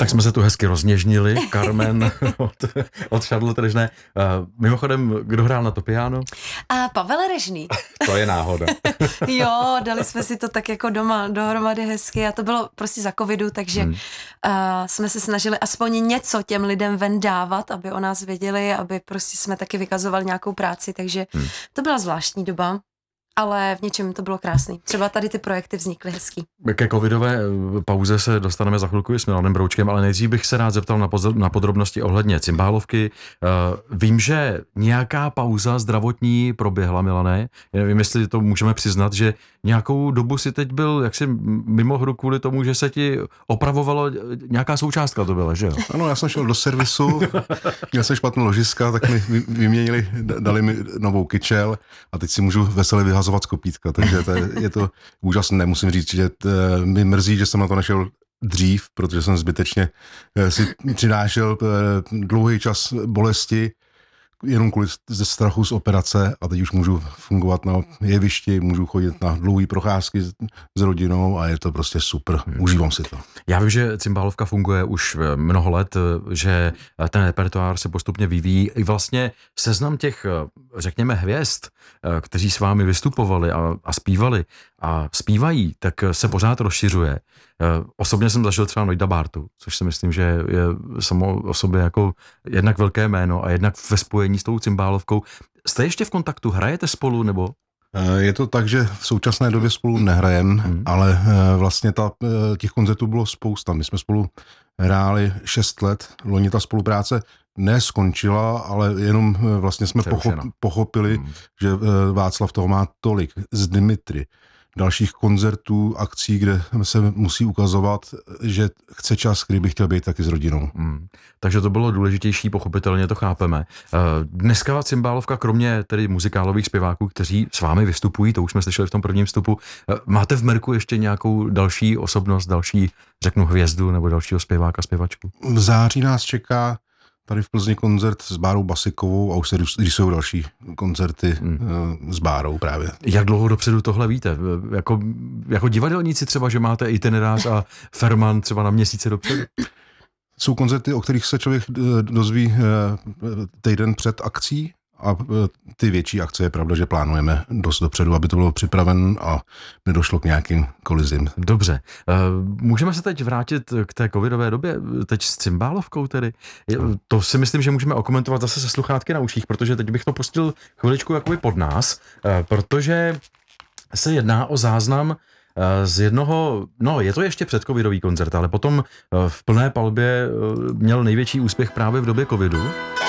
Tak jsme se tu hezky rozněžnili, Carmen od Charlotte Režné. Mimochodem, kdo hrál na to piano? A Pavel Režný. To je náhoda. Jo, dali jsme si to tak jako doma dohromady hezky a to bylo prostě za covidu, takže jsme se snažili aspoň něco těm lidem ven dávat, aby o nás věděli, aby prostě jsme taky vykazovali nějakou práci, takže to byla zvláštní doba. Ale v něčem to bylo krásný. Třeba tady ty projekty vznikly hezký. Ke covidové pauze se dostaneme za chvilku s Milanem Broučkem, ale nejdřív bych se rád zeptal na podrobnosti ohledně cymbálovky. Vím, že nějaká pauza zdravotní proběhla, Milané. Já nevím, jestli to můžeme přiznat, že nějakou dobu si teď byl jaksi mimo hru kvůli tomu, že se ti opravovalo nějaká součástka to byla, že jo? Ano, já jsem šel do servisu, měl jsem špatnou ložiska, tak mi vyměnili, dali mi novou kyčel a teď si můžu veselé vyhazovat z kopítka, takže je to úžasné. Musím říct, že mi mrzí, že jsem na to nešel dřív, protože jsem zbytečně si přinášel dlouhý čas bolesti, jenom kvůli ze strachu z operace a teď už můžu fungovat na jevišti, můžu chodit na dlouhé procházky s rodinou a je to prostě super, užívám si to. Já vím, že cymbálovka funguje už mnoho let, že ten repertoár se postupně vyvíjí. I vlastně seznam těch, řekněme, hvězd, kteří s vámi vystupovali a zpívali a zpívají, tak se pořád rozšiřuje. Osobně jsem zažil třeba Noida Bartu, což si myslím, že je samo o sobě jako jednak velké jméno a jednak ve spojení s tou cymbálovkou. Jste ještě v kontaktu? Hrajete spolu nebo? Je to tak, že v současné době spolu nehrajeme, ale vlastně těch koncertů bylo spousta. My jsme spolu hráli 6 let. Loni ta spolupráce neskončila, ale jenom vlastně jsme pochopili, že Václav toho má tolik z Dimitry. Dalších koncertů, akcí, kde se musí ukazovat, že chce čas, kdy by chtěl být taky s rodinou. Takže to bylo důležitější, pochopitelně to chápeme. Dneska cymbálovka, kromě tedy muzikálových zpěváků, kteří s vámi vystupují, to už jsme slyšeli v tom prvním vstupu, máte v merku ještě nějakou další osobnost, další, řeknu, hvězdu nebo dalšího zpěváka, zpěvačku? V září nás čeká tady v Plzni koncert s Bárou Basikovou a už se rýsují další koncerty s Bárou právě. Jak dlouho dopředu tohle víte? Jako divadelníci třeba, že máte itinerář a Ferman třeba na měsíce dopředu? Jsou koncerty, o kterých se člověk dozví týden před akcí a ty větší akce je pravda, že plánujeme dost dopředu, aby to bylo připraven a nedošlo k nějakým kolizím. Dobře. Můžeme se teď vrátit k té covidové době, teď s cymbálovkou tedy. To si myslím, že můžeme okomentovat zase se sluchátky na uších, protože teď bych to pustil chviličku jakoby pod nás, protože se jedná o záznam z jednoho, je to ještě předcovidový koncert, ale potom v plné palbě měl největší úspěch právě v době covidu.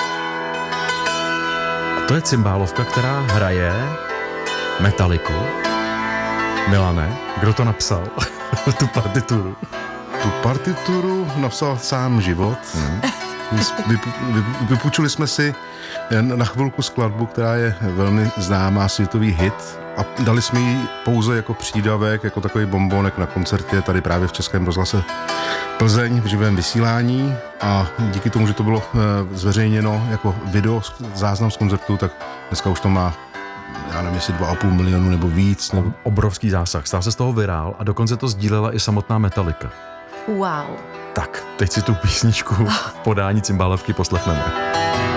To je cymbálovka, která hraje Metalliku. Milane, kdo to napsal? Tu partituru. Tu partituru napsal sám život. Vypůjčili jsme si na chvilku skladbu, která je velmi známá, světový hit a dali jsme ji pouze jako přídavek, jako takový bombonek na koncertě tady právě v Českém rozhlase Plzeň v živém vysílání a díky tomu, že to bylo zveřejněno jako video, záznam z koncertu, tak dneska už to má, já nevím, jestli 2,5 milionu nebo víc. Nebo... Obrovský zásah, stal se z toho virál a dokonce to sdílela i samotná Metallica. Wow. Tak, teď si tu písničku v podání cymbálovky poslechneme.